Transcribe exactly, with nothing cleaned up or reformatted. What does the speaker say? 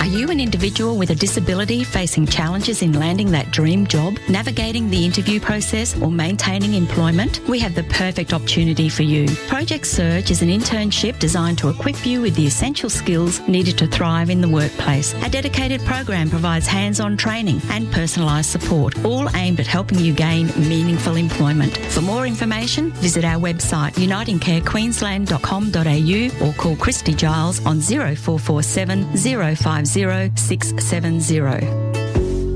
Are you an individual with a disability facing challenges in landing that dream job, navigating the interview process or maintaining employment? We have the perfect opportunity for you. Project Surge is an internship designed to equip you with the essential skills needed to thrive in the workplace. Our dedicated program provides hands-on training and personalised support, all aimed at helping you gain meaningful employment. For more information, visit our website uniting care queensland dot com dot a u or call Christy Giles on zero four four seven, zero five zero, six seven zero.